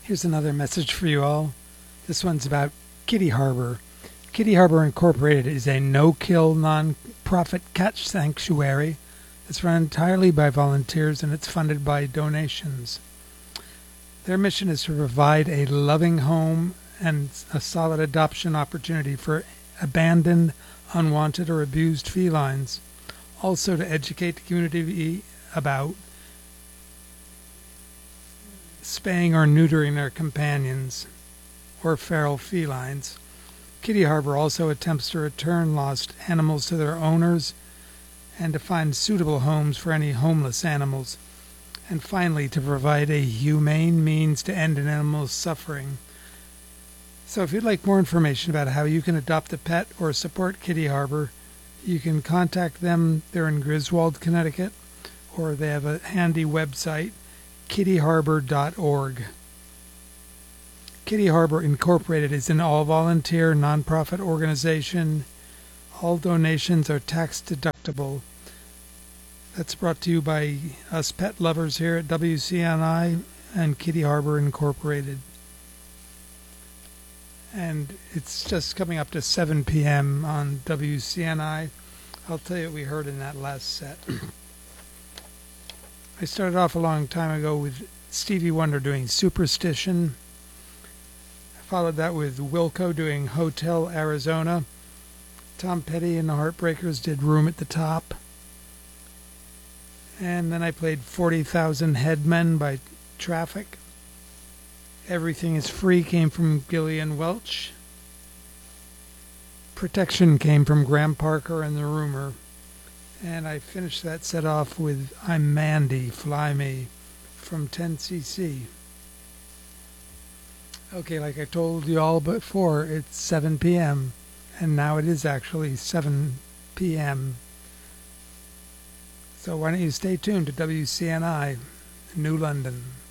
Here's another message for you all. This one's about Kitty Harbor. Kitty Harbor Incorporated is a no-kill, non-profit cat sanctuary. It's run entirely by volunteers and it's funded by donations. Their mission is to provide a loving home and a solid adoption opportunity for abandoned, unwanted, or abused felines. Also to educate the community about spaying or neutering their companions or feral felines. Kitty Harbor also attempts to return lost animals to their owners and to find suitable homes for any homeless animals. And finally, to provide a humane means to end an animal's suffering. So if you'd like more information about how you can adopt a pet or support Kitty Harbor, you can contact them. They're in Griswold, Connecticut, or they have a handy website, kittyharbor.org. Kitty Harbor Incorporated is an all-volunteer, nonprofit organization. All donations are tax-deductible. That's brought to you by us pet lovers here at WCNI and Kitty Harbor Incorporated. And it's just coming up to 7 p.m. on WCNI. I'll tell you what we heard in that last set. I started off a long time ago with Stevie Wonder doing Superstition. I followed that with Wilco doing Hotel Arizona. Tom Petty and the Heartbreakers did Room at the Top. And then I played 40,000 Headmen by Traffic. Everything is Free came from Gillian Welch. Protection came from Graham Parker and The Rumor. And I finished that set off with I'm Mandy, Fly Me from 10cc. Okay, like I told you all before, it's 7 p.m. and now it is actually 7 p.m. So why don't you stay tuned to WCNI, New London.